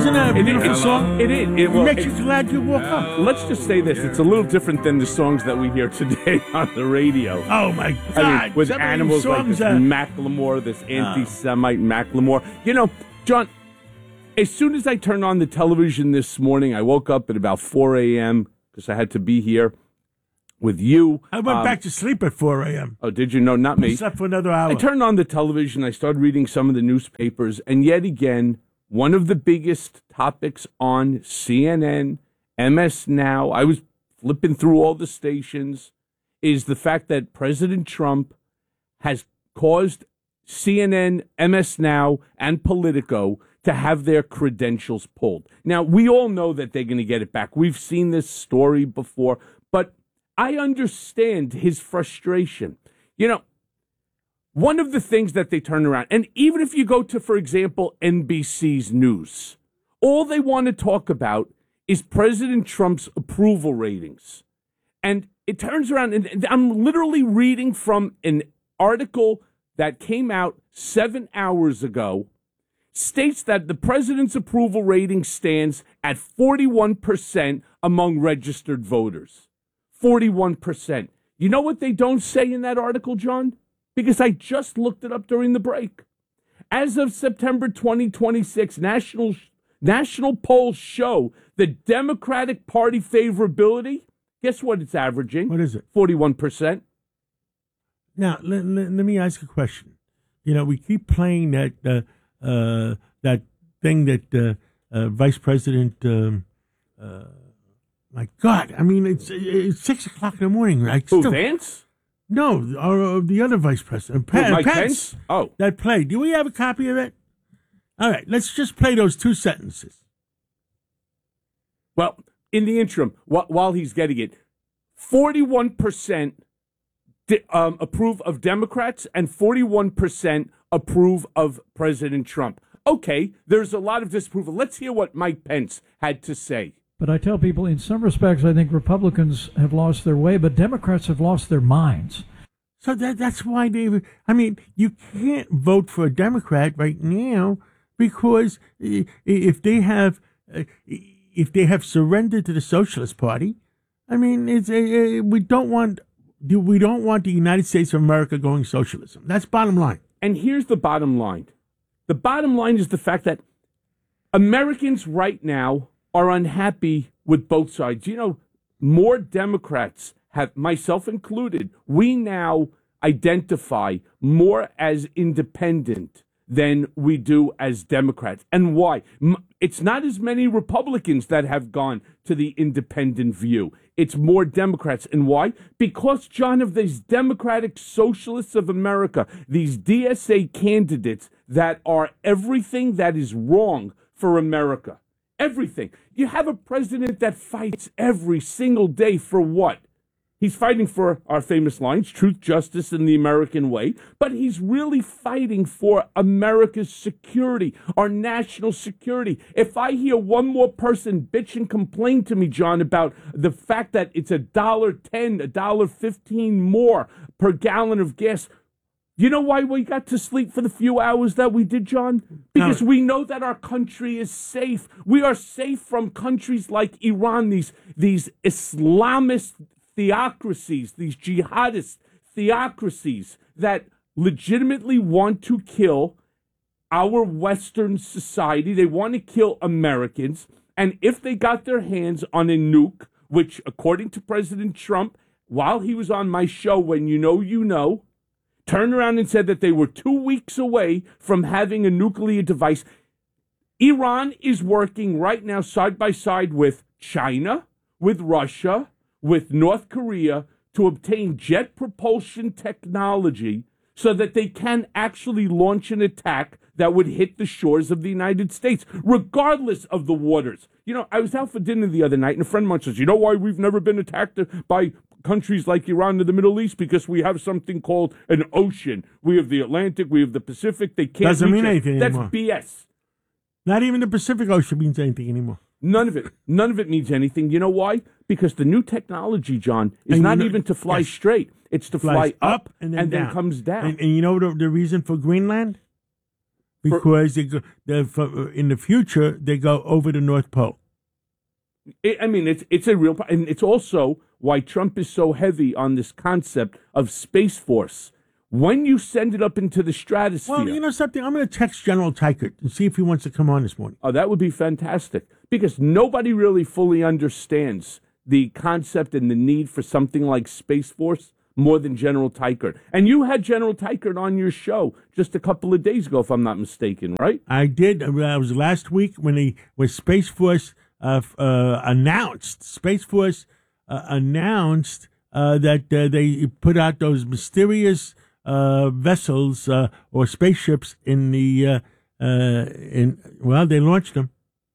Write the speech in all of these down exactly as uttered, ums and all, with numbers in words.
Isn't that a beautiful it, song? It is. It, It well, makes it, you glad you woke up. Let's just say this. It's a little different than the songs that we hear today on the radio. Oh, my God. I mean, with Some of these animals like songs this are- Macklemore, this anti-Semite Macklemore. You know, John, as soon as I turned on the television this morning, I woke up at about four a.m. because I had to be here with you. I went Um, back to sleep at four a.m. Oh, did you? No, not me. Slept for another hour. I turned on the television. I started reading some of the newspapers, and yet again, one of the biggest topics on C N N, M S Now, I was flipping through all the stations, is the fact that President Trump has caused C N N, M S Now, and Politico to have their credentials pulled. Now, we all know that they're going to get it back. We've seen this story before, but I understand his frustration. You know, one of the things that they turn around, and even if you go to, for example, N B C's news, all they want to talk about is President Trump's approval ratings. And it turns around, and I'm literally reading from an article that came out seven hours ago, states that the president's approval rating stands at forty-one percent among registered voters. forty-one percent. You know what they don't say in that article, John? Because I just looked it up during the break. As of September twenty twenty-six, national national polls show the Democratic Party favorability. Guess what it's averaging? What is it? forty-one percent. Now, let, let, let me ask a question. You know, we keep playing that uh, uh, that thing that uh, uh, Vice President, um, uh, my God, I mean, it's, it's six o'clock in the morning, right? Who, Still- Vance? No, or, or the other Vice President, Who, Pa- Mike Pence. Pence? Oh. That play. Do we have a copy of it? All right, let's just play those two sentences. Well, in the interim, wh- while he's getting it, forty-one percent di- um, approve of Democrats and forty-one percent approve of President Trump. Okay, there's a lot of disapproval. Let's hear what Mike Pence had to say. But I tell people, in some respects, I think Republicans have lost their way, but Democrats have lost their minds. So that that's why they. I mean, you can't vote for a Democrat right now because i- if they have uh, if they have surrendered to the Socialist Party, I mean, it's a, we don't want do we don't want the United States of America going socialism. That's bottom line. And here's the bottom line. The bottom line is the fact that Americans right now are unhappy with both sides. You know, more Democrats have, myself included, we now identify more as independent than we do as Democrats. And why? M- It's not as many Republicans that have gone to the independent view. It's more Democrats. And why? Because, John, of these Democratic Socialists of America, these D S A candidates that are everything that is wrong for America. Everything. You have a president that fights every single day for what? He's fighting for our famous lines, truth, justice, and the American way, but he's really fighting for America's security, our national security. If I hear one more person bitch and complain to me, John, about the fact that it's a dollar ten, a dollar fifteen more per gallon of gas, you know why we got to sleep for the few hours that we did, John? Because we know that our country is safe. We are safe from countries like Iran, these, these Islamist theocracies, these jihadist theocracies that legitimately want to kill our Western society. They want to kill Americans. And if they got their hands on a nuke, which according to President Trump, while he was on my show, When You Know, You Know, turned around and said that they were two weeks away from having a nuclear device. Iran is working right now side by side with China, with Russia, with North Korea to obtain jet propulsion technology so that they can actually launch an attack that would hit the shores of the United States, regardless of the waters. You know, I was out for dinner the other night, and a friend of mine says, you know why we've never been attacked by countries like Iran in the Middle East? Because we have something called an ocean. We have the Atlantic, we have the Pacific. They can't Doesn't mean reach it. anything That's anymore. B S. Not even the Pacific Ocean means anything anymore. None of it. None of it means anything. You know why? Because the new technology, John, is And not you know- even to fly yes. straight. It's to Flies fly up, and then, down. comes down. And, and you know the, the reason for Greenland? because they go, for, in the future they go over the North Pole. It, I mean, it's it's a real, and it's also why Trump is so heavy on this concept of Space Force. When you send it up into the stratosphere. Well, you know something? I'm going to text General Teichert and see if he wants to come on this morning. Oh, that would be fantastic, because nobody really fully understands the concept and the need for something like Space Force more than General Teichert. And you had General Teichert on your show just a couple of days ago, if I'm not mistaken, right? I did. That was last week when he when Space Force uh, uh, announced Space Force uh, announced uh, that uh, they put out those mysterious uh, vessels uh, or spaceships in the uh, uh, in well, they launched them.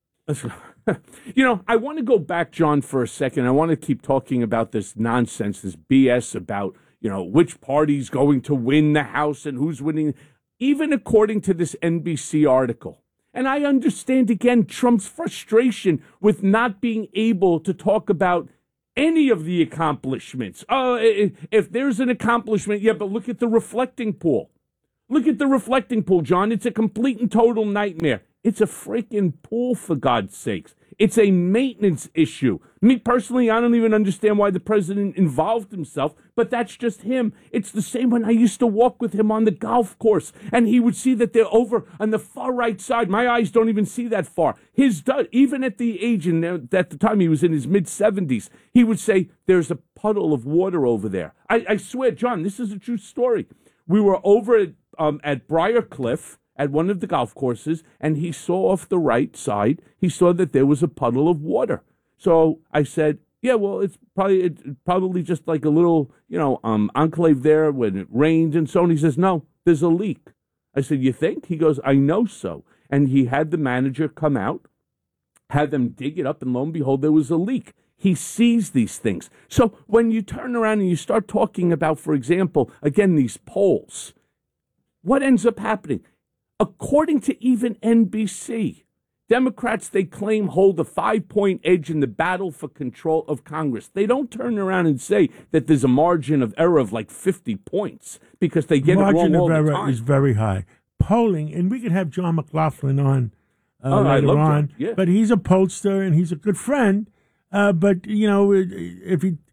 You know, I want to go back, John, for a second. I want to keep talking about this nonsense, this B S about, you know, which party's going to win the House and who's winning, even according to this N B C article. And I understand, again, Trump's frustration with not being able to talk about any of the accomplishments. Oh, if there's an accomplishment, yeah, but look at the reflecting pool. Look at the reflecting pool, John. It's a complete and total nightmare. It's a freaking pool, for God's sakes. It's a maintenance issue. Me personally, I don't even understand why the president involved himself, but that's just him. It's the same when I used to walk with him on the golf course, and he would see that they're over on the far right side. My eyes don't even see that far. His even at the age, and at the time he was in his mid-seventies, he would say, there's a puddle of water over there. I, I swear, John, this is a true story. We were over at, um, at Briarcliff, at one of the golf courses, and he saw off the right side, he saw that there was a puddle of water. So I said, yeah, well, it's probably it's probably just like a little, you know, um, enclave there when it rains and so on. He says, no, there's a leak. I said, you think? He goes, I know so. And he had the manager come out, had them dig it up, and lo and behold, there was a leak. He sees these things. So when you turn around and you start talking about, for example, again, these polls, what ends up happening? According to even N B C, Democrats, they claim, hold a five-point edge in the battle for control of Congress. They don't turn around and say that there's a margin of error of like fifty points because they get margin it wrong all of the error time. is very high. Polling, and we could have John McLaughlin on uh, Oh, I later love on, John, yeah. but he's a pollster and he's a good friend. Uh, but, you know, if, he,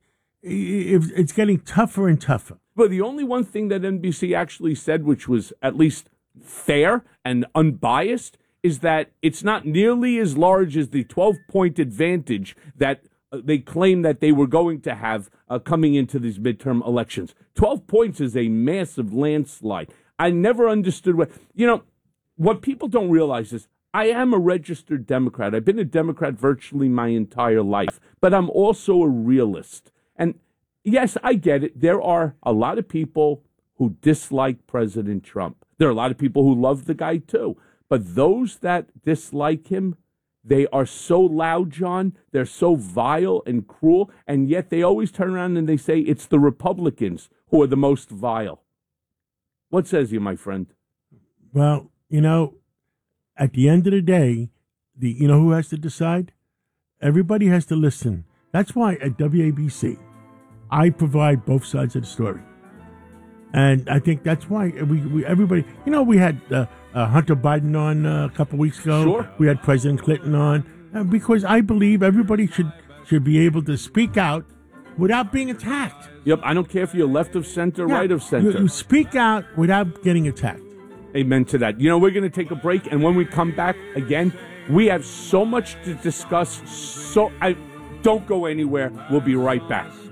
if it's getting tougher and tougher. But the only one thing that N B C actually said, which was at least fair and unbiased, is that it's not nearly as large as the twelve-point advantage that uh, they claim that they were going to have uh, coming into these midterm elections. twelve points is a massive landslide. I never understood what, you know, what people don't realize is I am a registered Democrat. I've been a Democrat virtually my entire life, but I'm also a realist. And yes, I get it. There are a lot of people who dislike President Trump. There are a lot of people who love the guy, too. But those that dislike him, they are so loud, John. They're so vile and cruel. And yet they always turn around and they say it's the Republicans who are the most vile. What says you, my friend? Well, you know, at the end of the day, the you know who has to decide? Everybody has to listen. That's why at W A B C, I provide both sides of the story. And I think that's why we, we everybody, you know, we had uh, uh, Hunter Biden on uh, a couple weeks ago. Sure. We had President Clinton on uh, because I believe everybody should should be able to speak out without being attacked. Yep, I don't care if you're left of center, Yeah, right of center. You, you speak out without getting attacked. Amen to that. You know, we're going to take a break, and when we come back again, we have so much to discuss. So I don't go anywhere. We'll be right back.